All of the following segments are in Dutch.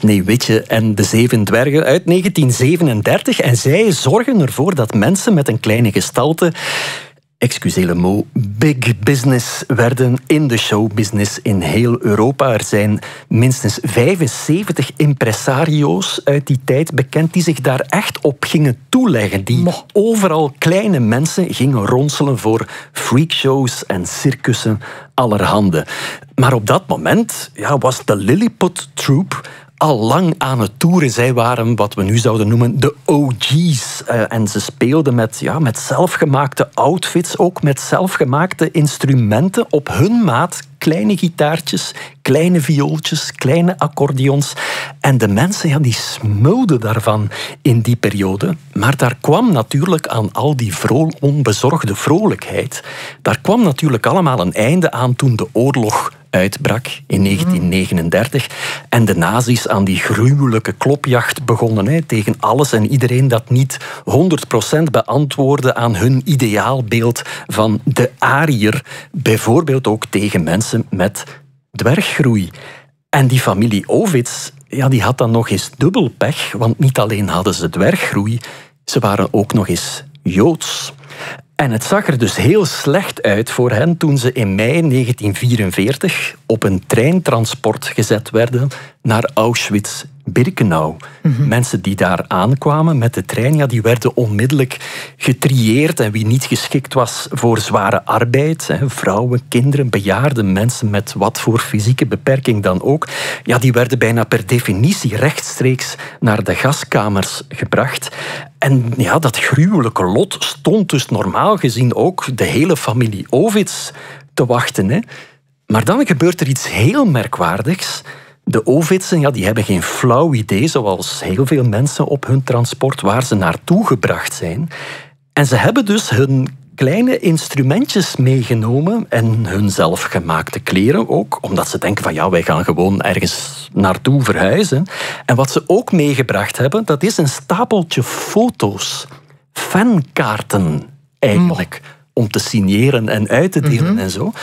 Sneeuwwitje en de 7 dwergen uit 1937. En zij zorgen ervoor dat mensen met een kleine gestalte, excusez le mot, big business werden in de showbusiness in heel Europa. Er zijn minstens 75 impresario's uit die tijd bekend die zich daar echt op gingen toeleggen. Die overal kleine mensen gingen ronselen voor freakshows en circussen allerhande. Maar op dat moment was de Lilliput Troupe al lang aan het toeren. Zij waren wat we nu zouden noemen de OG's. En ze speelden met zelfgemaakte outfits, ook met zelfgemaakte instrumenten op hun maat. Kleine gitaartjes, kleine viooltjes, kleine accordeons. En de mensen die smulden daarvan in die periode. Maar daar kwam natuurlijk aan al die onbezorgde vrolijkheid. Daar kwam natuurlijk allemaal een einde aan toen de oorlog uitbrak in 1939 en de nazi's aan die gruwelijke klopjacht begonnen tegen alles en iedereen dat niet 100% beantwoordde aan hun ideaalbeeld van de Ariër, bijvoorbeeld ook tegen mensen met dwerggroei. En die familie Ovitz, die had dan nog eens dubbel pech, want niet alleen hadden ze dwerggroei, ze waren ook nog eens Joods. En het zag er dus heel slecht uit voor hen toen ze in mei 1944 op een treintransport gezet werden naar Auschwitz-Birkenau. Mensen die daar aankwamen met de trein, die werden onmiddellijk getrieerd. En wie niet geschikt was voor zware arbeid, vrouwen, kinderen, bejaarden, mensen met wat voor fysieke beperking dan ook, die werden bijna per definitie rechtstreeks naar de gaskamers gebracht. En dat gruwelijke lot stond dus normaal gezien ook de hele familie Ovitz te wachten. Maar dan gebeurt er iets heel merkwaardigs. De Ovitzen die hebben geen flauw idee, zoals heel veel mensen op hun transport, waar ze naartoe gebracht zijn. En ze hebben dus hun kleine instrumentjes meegenomen en hun zelfgemaakte kleren ook, omdat ze denken van wij gaan gewoon ergens naartoe verhuizen. En wat ze ook meegebracht hebben, dat is een stapeltje foto's, fankaarten eigenlijk, om te signeren en uit te delen en zo.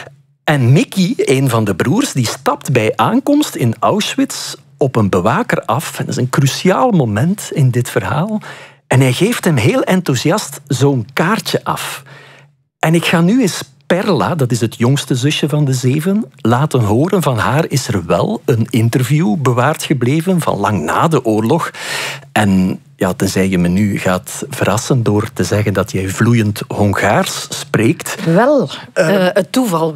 En Mickey, een van de broers, die stapt bij aankomst in Auschwitz op een bewaker af. En dat is een cruciaal moment in dit verhaal. En hij geeft hem heel enthousiast zo'n kaartje af. En ik ga nu eens Perla, dat is het jongste zusje van de 7, laten horen. Van haar is er wel een interview bewaard gebleven van lang na de oorlog. En tenzij je me nu gaat verrassen door te zeggen dat jij vloeiend Hongaars spreekt. Wel, het toeval.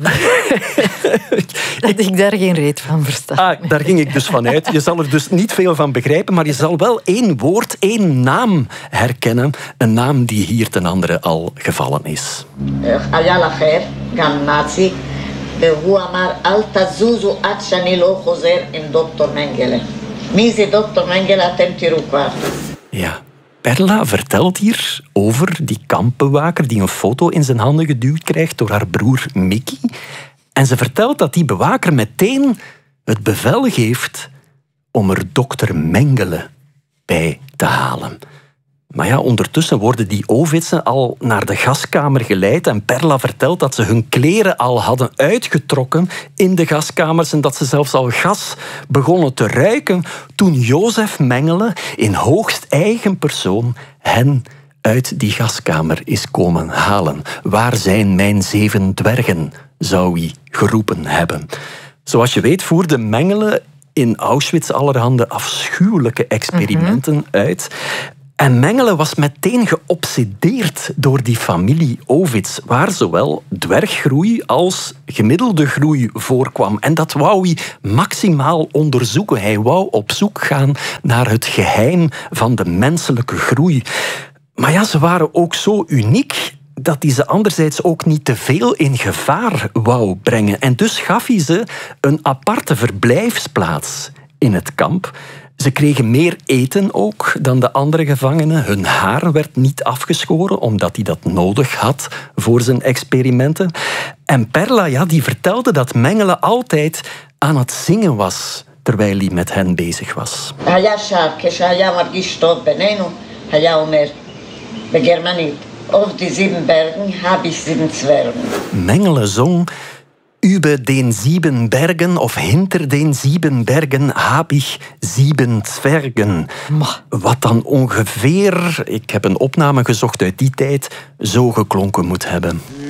Dat ik daar geen reet van versta. Daar ging ik dus vanuit. Je zal er dus niet veel van begrijpen, maar je zal wel één woord, één naam herkennen. Een naam die hier ten andere al gevallen is. Ayala Khair, Gam Nazi, והוא אמר, אל תזוזו עד שאני לא חוזר עם דוקטור מנגלה. מי זה דוקטור מנגלה? אתם תראו כבר. Ja, Perla vertelt hier over die kampbewaker die een foto in zijn handen geduwd krijgt door haar broer Mickey. En ze vertelt dat die bewaker meteen het bevel geeft om er dokter Mengele bij te halen. Maar ondertussen worden die Ovitsen al naar de gaskamer geleid en Perla vertelt dat ze hun kleren al hadden uitgetrokken in de gaskamers en dat ze zelfs al gas begonnen te ruiken toen Jozef Mengele in hoogst eigen persoon hen uit die gaskamer is komen halen. Waar zijn mijn 7 dwergen, zou hij geroepen hebben. Zoals je weet voerde Mengele in Auschwitz allerhande afschuwelijke experimenten uit. En Mengele was meteen geobsedeerd door die familie Ovitz, waar zowel dwerggroei als gemiddelde groei voorkwam. En dat wou hij maximaal onderzoeken. Hij wou op zoek gaan naar het geheim van de menselijke groei. Maar ze waren ook zo uniek dat hij ze anderzijds ook niet te veel in gevaar wou brengen. En dus gaf hij ze een aparte verblijfsplaats in het kamp. Ze kregen meer eten ook dan de andere gevangenen. Hun haar werd niet afgeschoren, omdat hij dat nodig had voor zijn experimenten. En Perla, die vertelde dat Mengele altijd aan het zingen was terwijl hij met hen bezig was. Mengele zong Über den 7 Bergen of hinter den 7 Bergen heb ik 7 Zwergen. Wat dan ongeveer, ik heb een opname gezocht uit die tijd, zo geklonken moet hebben.